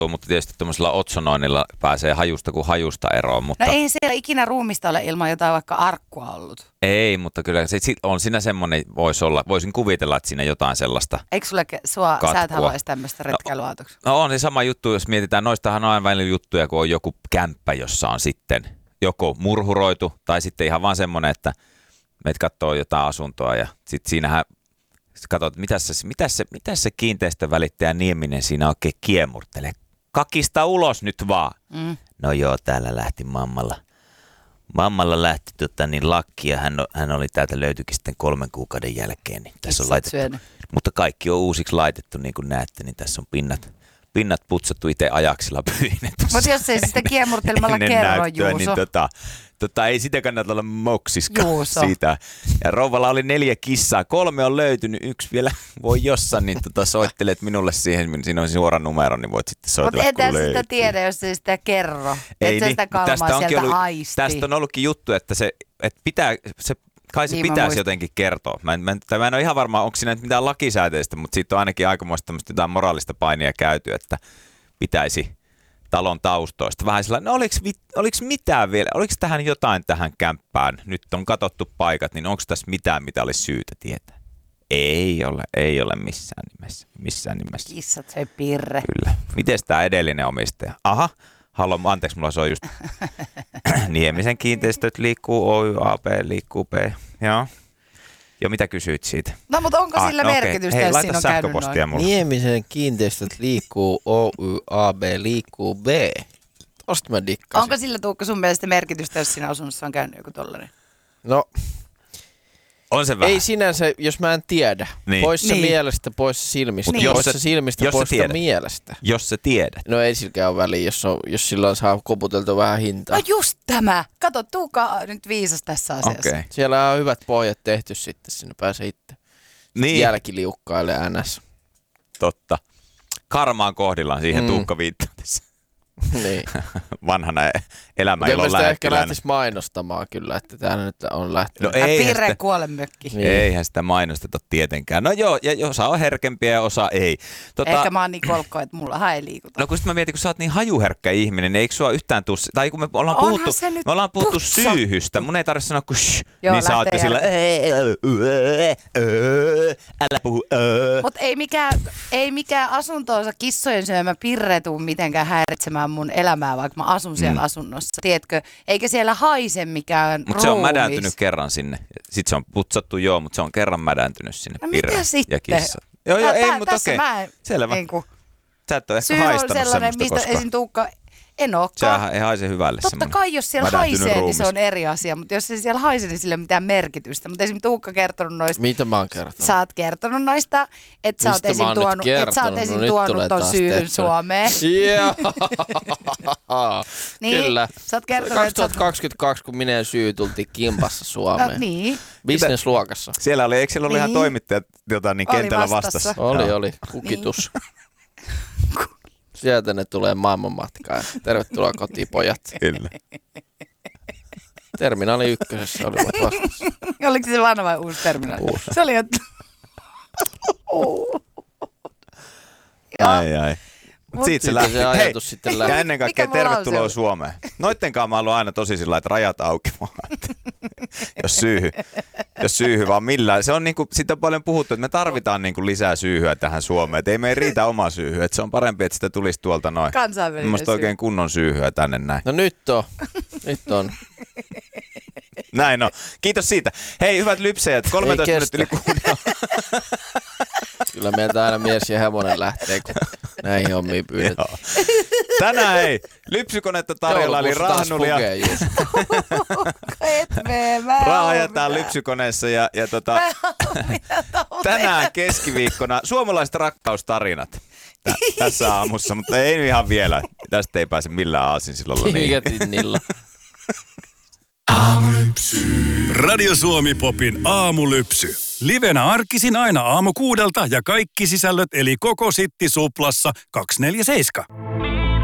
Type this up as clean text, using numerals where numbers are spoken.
mutta tietysti tuollaisella otsonoinnilla pääsee hajusta kuin hajusta eroon. Mutta... No ei siellä ikinä ruumista ole ilman jotain vaikka arkkua ollut. Ei, mutta kyllä se on siinä semmoinen, voisin kuvitella, että siinä jotain sellaista eikö sulle sä et haluaisi tämmöistä retkeilyautoksi? No on se sama juttu, jos mietitään, noistahan on aina välillä juttuja, kun on joku kämppä, jossa on sitten joko murhuroitu tai sitten ihan vaan semmoinen, että meitä katsoo jotain asuntoa ja sitten siinähän katsot, mitä se kiinteistövälittäjä Nieminen siinä oikein kiemurtelee. Kakista ulos nyt vaan. No joo, täällä lähti Mammalla lähti lakki ja hän oli täältä löytyikin sitten 3 kuukauden jälkeen. Niin tässä on laitettu, mutta kaikki on uusiksi laitettu niin kuin näette, niin tässä on pinnat putsattu itse ajaksilla pyyhin. Mutta jos ei sitä kiemurtelmalla kerro, Juuso. Niin ei sitä kannata olla moksiska siitä. Ja rouvalla oli 4 kissaa, 3 on löytynyt, 1 vielä voi jossain, niin soittelet minulle siihen, siinä on suora numero, niin voit sitten soitella, kun löytyy. Mutta ethän sitä tiedä, jos ei sitä kerro. Ei, et sitä kalmaa sieltä aisti. Tästä on ollutkin juttu, että kai se pitäisi jotenkin kertoa. Mä en ole ihan varma, onko siinä mitään lakisääteistä, mutta siitä on ainakin aikamoista tämmöistä jotain moraalista painia käyty, että pitäisi talon taustoista. Vähän sellainen, no oliko mitään vielä, oliko tähän jotain tähän kämppään? Nyt on katsottu paikat, niin onko tässä mitään, mitä olisi syytä tietää? Ei ole missään nimessä. Kissat se pirre. Kyllä. Mites tämä edellinen omistaja? Aha. Anteeksi, mulla soi just Niemisen kiinteistöt liikkuu, Oy, AB liikkuu, B. Joo. Jo mitä kysyit siitä? No, mutta onko sillä merkitystä, Hei, jos siinä on käynyt noin? Mulle. Niemisen kiinteistöt liikkuu, Oy, AB liikkuu, B. Tosta mä dikkasin. Onko sillä, Tuukka, sun mielestä merkitystä, jos siinä asunnossa on käynyt joku tollainen? No, on se vähän. Ei sinänsä, jos mä en tiedä. Niin. Poissa mielestä, poissa silmistä. Niin. Poissa silmistä, poissa mielestä. Jos sä tiedät. No ei silläkään ole väliä, jos silloin saa koputeltua vähän hintaa. No just tämä. Kato, Tuukka nyt viisas tässä asiassa. Okay. Siellä on hyvät pohjat tehty sitten, sinne pääsee itse. Niin. Jälkiliukkaille NS. Totta. Karmaan kohdillaan siihen Tuukka viittaatessa. Niin. Vanhana elämäilon lähettilänä. Ehkä lähtisi mainostamaan kyllä, että täällä nyt on lähtenyt. No Pirre kuolemökki. Niin. Eihän sitä mainosteta tietenkään. No joo, ja osa on herkempiä ja osa ei. Ehkä mä oon niin kolkko, että mullahan ei liikuta. No kun sit mä mietin, kun sä oot niin hajuherkkä ihminen, niin eikö sua yhtään tuu, tai kun me ollaan puhuttu syyhystä, mun ei tarvitse sanoa kun joo, niin sä oot sillä älä puhu. Mut ei mikään asuntoonsa kissojen syömä Pirre tuu mitenkään häiritsemään mun elämää, vaikka mä asun siellä asunnossa. Tiedätkö, eikä siellä haise mikään ruumis. Mutta se on mädäntynyt kerran sinne. Sitten se on putsattu, mutta se on kerran mädäntynyt sinne Pirre ja kissa. Joo, ei, mutta okei. Selvä. Sä et ole ehkä haistanut semmoista mistä koskaan. esim. Tuukka, en olekaan. Sehän ei haise hyvälle. Totta kai, jos siellä haisee, ruumis. Niin se on eri asia. Mutta jos ei siellä haise, niin sillä ei ole mitään merkitystä. Mutta esim. Tuukka kertonut noista. Mitä mä oon kertonut? Sä oot kertonut noista, että sä oot esim. tuonut ton syyhyn Suomeen. Joo. Niin, kyllä. Sä oot kertonut, 2022, kun minä ja Syy tultiin kimpassa Suomeen. No niin. Business-luokassa. Siellä oli, eikö siellä ollut ihan toimittajat, jota niin kentällä vastassa? Oli. Kukitus. Sieltä ne tulee maailmanmatkaan. Tervetuloa kotiin, pojat. Kyllä. Terminaali 1 olivat vastassa. Oliko se vanha vai uusi terminaali? Uusi. Se oli, että... Ai. Mut siitä se lähti. Hei, sitten lähti. Ja ennen kaikkea tervetuloa Suomeen. Noittenkaan mä oon ollut aina tosi sillä, että rajat auki vaan. Jos syyhy vaan millään. Se on niinku, siitä on paljon puhuttu, että me tarvitaan niinku lisää syyhyä tähän Suomeen. Että ei me riitä oma syyhy. Että se on parempi, että sitä tulisi tuolta noin. Kansainvälinen mielestäni oikein kunnon syyhyä tänne näin. No nyt on. Näin on. Kiitos siitä. Hei, hyvät lypsejät. 13 minuuttia yli 6. Kyllä meiltä aina mies ja hevonen lähtee, kun näihin hommiin pyydetään. Tänään lypsykonetta tarjolla, eli rahnulia. Raha ajetaan lypsykoneessa ja tänään keskiviikkona suomalaiset rakkaustarinat tässä aamussa, mutta ei ihan vielä. Tästä ei pääse millään aasinsillolla. Mikä tinnillä? Aamulypsy. Radio Suomi Popin aamulypsy. Livenä arkisin aina 6:00 ja kaikki sisällöt eli koko Sitti Suplassa 247.